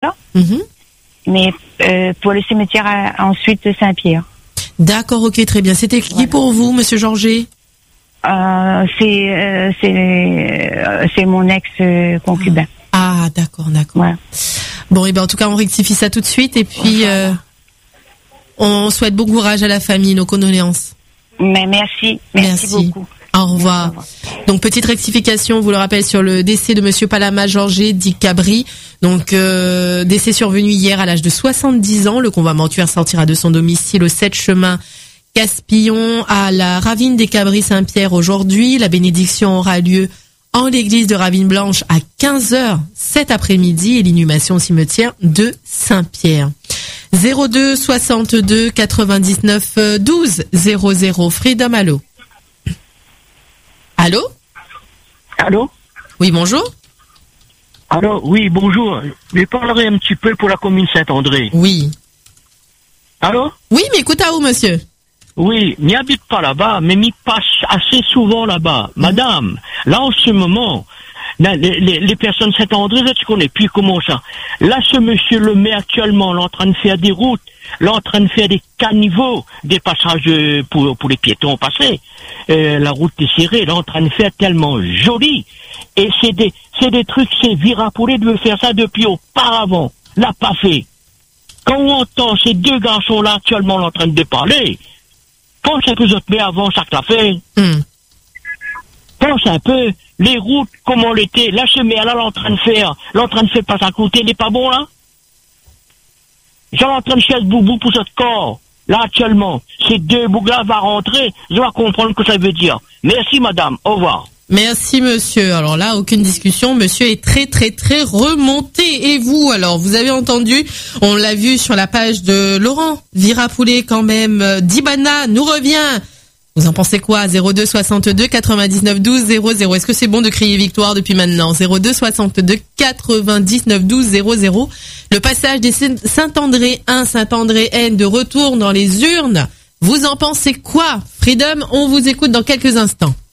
là. Mhm. Mais pour le cimetière ensuite Saint-Pierre. D'accord, ok, très bien. C'était qui pour vous, Monsieur Georget? C'est mon ex-concubin. Ah, d'accord. Ouais. Bon, et ben en tout cas, on rectifie ça tout de suite et puis on souhaite bon courage à la famille, nos condoléances. Mais merci beaucoup. Au revoir. Donc petite rectification, vous le rappelle, sur le décès de Monsieur Palama Georget dit Cabri. Donc décès survenu hier à l'âge de 70 ans. Le convoi mortuaire sortira de son domicile au 7 chemin Caspillon à la Ravine des Cabris Saint-Pierre aujourd'hui. La bénédiction aura lieu en l'église de Ravine Blanche à 15h cet après-midi et l'inhumation au cimetière de Saint-Pierre. 02 62 99 12 00. Freedom, allô. Allô? Allô? Oui, bonjour. Allô, oui, bonjour. Je parlerai un petit peu pour la commune Saint-André. Oui. Allô? Oui, mais écoute à où, monsieur? Oui, m'y habite pas là-bas, mais m'y passe assez souvent là-bas. Madame, là en ce moment, là, les personnes Saint-André, là, tu connais plus comment ça. Là, ce monsieur le met actuellement, là, en train de faire des routes, là, en train de faire des caniveaux, des passages pour les piétons passer. La route est serrée, là, en train de faire tellement joli. Et c'est des trucs, c'est Virapollet de faire ça depuis auparavant. L'a pas fait. Quand on entend ces deux garçons-là actuellement en train de parler, pense un peu autres, mais avant, ça que t'as fait. Pense un peu, les routes, comment l'été, là, ce maire-là, l'en train de faire passer à côté, il n'est pas bon, là? J'en en train de faire ce boubou pour ce corps. Là, actuellement, ces deux bougs-là vont rentrer, je vais comprendre ce que ça veut dire. Merci, madame. Au revoir. Merci, monsieur. Alors là, aucune discussion. Monsieur est très, très, très remonté. Et vous, alors, vous avez entendu, on l'a vu sur la page de Laurent Virapollet quand même. Dibana nous revient. Vous en pensez quoi? 02 62 99 12 00. Est-ce que c'est bon de crier victoire depuis maintenant? 02 62 99 12 00. Le passage des Saint-André 1, Saint-André N de retour dans les urnes. Vous en pensez quoi? Freedom, on vous écoute dans quelques instants.